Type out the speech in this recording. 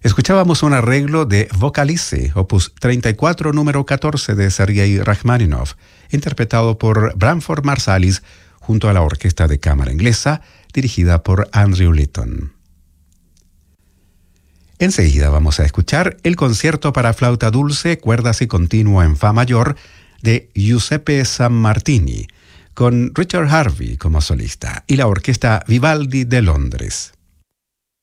Escuchábamos un arreglo de Vocalice, opus 34, número 14 de Sergei Rachmaninoff, interpretado por Branford Marsalis junto a la Orquesta de Cámara Inglesa, dirigida por Andrew Litton. Enseguida vamos a escuchar el concierto para flauta dulce, cuerdas y continuo en fa mayor de Giuseppe Sammartini, con Richard Harvey como solista y la Orquesta Vivaldi de Londres.